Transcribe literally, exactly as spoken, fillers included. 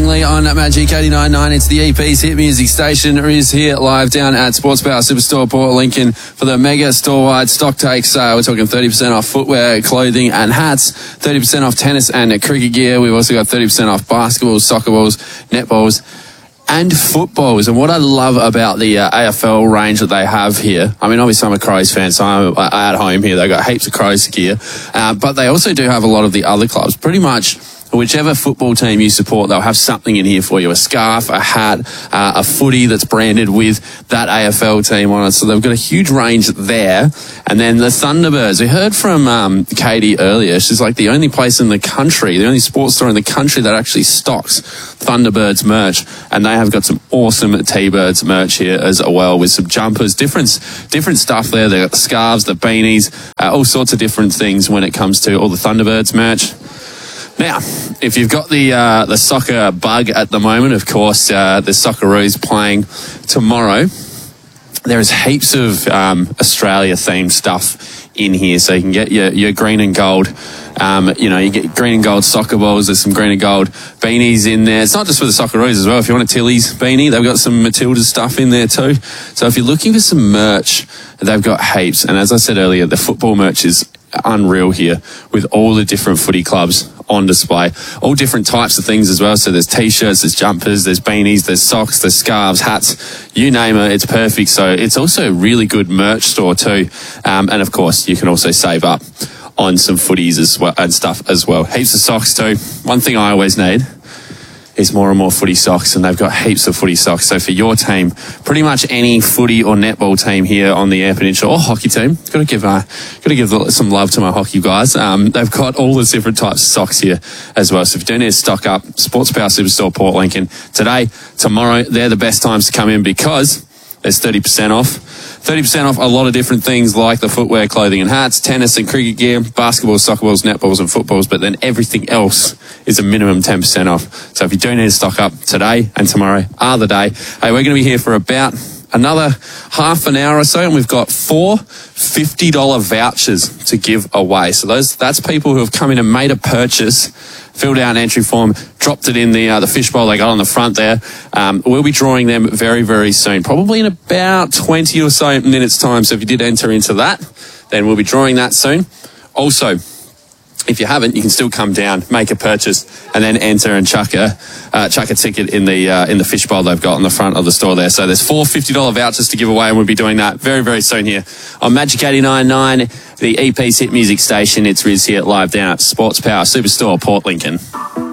Langley on Magic eighty-nine point nine. It's the E P's Hit Music Station. Riz here live down at Sports Power Superstore Port Lincoln for the mega store-wide stock take sale. We're talking thirty percent off footwear, clothing and hats, thirty percent off tennis and cricket gear. We've also got thirty percent off basketballs, soccer balls, netballs and footballs. And what I love about the uh, A F L range that they have here, I mean, obviously I'm a Crows fan, so I'm uh, at home here. They've got heaps of Crows gear, uh, but they also do have a lot of the other clubs. Pretty much whichever football team you support, they'll have something in here for you. A scarf, a hat, uh, a footy that's branded with that A F L team on it. So they've got a huge range there. And then the Thunderbirds. We heard from um, Katie earlier. She's like the only place in the country, the only sports store in the country that actually stocks Thunderbirds merch. And they have got some awesome T-Birds merch here as well, with some jumpers, different different stuff there. They've got the scarves, the beanies, uh, all sorts of different things when it comes to all the Thunderbirds merch. Now, if you've got the uh, the soccer bug at the moment, of course, uh, the Socceroos playing tomorrow. There's heaps of um, Australia-themed stuff in here, so you can get your, your green and gold. Um, you know, you get green and gold soccer balls. There's some green and gold beanies in there. It's not just for the Socceroos as well. If you want a Tilly's beanie, they've got some Matilda stuff in there too. So if you're looking for some merch, they've got heaps. And as I said earlier, the football merch is unreal here with all the different footy clubs on display, all different types of things as well. So there's t-shirts, there's jumpers, there's beanies, there's socks, there's scarves, hats, you name it, it's perfect. So it's also a really good merch store too. Um, and of course, you can also save up on some footies as well and stuff as well. Heaps of socks too. One thing I always need is more and more footy socks, and they've got heaps of footy socks. So for your team, pretty much any footy or netball team here on the Eyre Peninsula, or hockey team, got to give uh, got to give some love to my hockey guys. Um, they've got all the different types of socks here as well. So if you do need to stock up, Sports Power Superstore Port Lincoln today, tomorrow, they're the best times to come in because there's thirty percent off. thirty percent off a lot of different things like the footwear, clothing and hats, tennis and cricket gear, basketballs, soccer balls, netballs and footballs, but then everything else is a minimum ten percent off. So if you do need to stock up, today and tomorrow are the day. Hey, we're going to be here for about another half an hour or so, and we've got four fifty dollars vouchers to give away. So those that's people who have come in and made a purchase, filled out an entry form, dropped it in the uh, the fishbowl they got on the front there. Um, we'll be drawing them very, very soon, probably in about twenty or so minutes time. So if you did enter into that, then we'll be drawing that soon. Also, if you haven't, you can still come down, make a purchase, and then enter and chuck a uh, chuck a ticket in the uh, in the fishbowl they've got on the front of the store there. So there's four fifty dollars vouchers to give away, and we'll be doing that very, very soon here on Magic eighty-nine point nine, the E P's Hit Music Station. It's Riz here live down at Sports Power Superstore Port Lincoln.